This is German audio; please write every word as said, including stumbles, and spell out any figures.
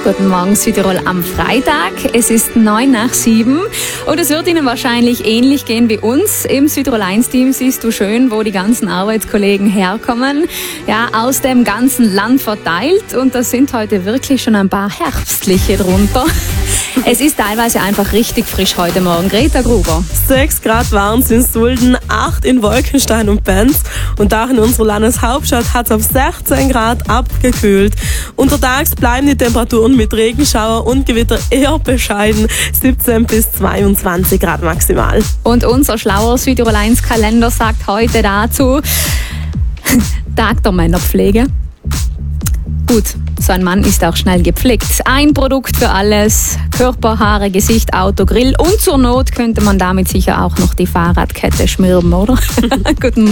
Guten Morgen Südtirol am Freitag. Es ist neun nach sieben und es wird Ihnen wahrscheinlich ähnlich gehen wie uns. Im Südtirol eins Team siehst du schön, wo die ganzen Arbeitskollegen herkommen. Ja, aus dem ganzen Land verteilt, und da sind heute wirklich schon ein paar herbstliche drunter. Es ist teilweise einfach richtig frisch heute Morgen. Greta Gruber. sechs Grad waren es in Sulden, acht in Wolkenstein und Benz. Und auch in unserer Landeshauptstadt hat es auf sechzehn Grad abgekühlt. Untertags bleiben die Temperaturen mit Regenschauer und Gewitter eher bescheiden. siebzehn bis zweiundzwanzig Grad maximal. Und unser schlauer Südtirol eins Kalender sagt heute dazu: Tag der Männerpflege. Gut, so ein Mann ist auch schnell gepflegt. Ein Produkt für alles: Körper, Haare, Gesicht, Auto, Grill, und zur Not könnte man damit sicher auch noch die Fahrradkette schmirben, oder? Guten